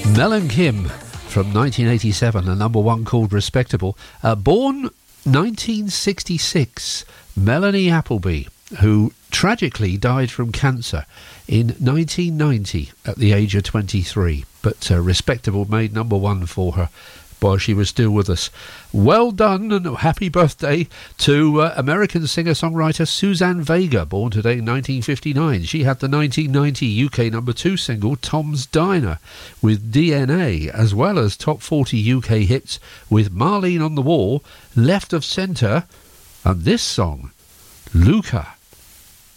Mel and Kim from 1987, a number one called Respectable. Born 1966, Melanie Appleby, who tragically died from cancer in 1990 at the age of 23. But Respectable made number one for her while she was still with us. Well done and happy birthday to American singer-songwriter Suzanne Vega, born today in 1959. She had the 1990 UK number two single Tom's Diner with DNA, as well as top 40 UK hits with Marlene on the Wall, Left of Centre, and this song, Luca.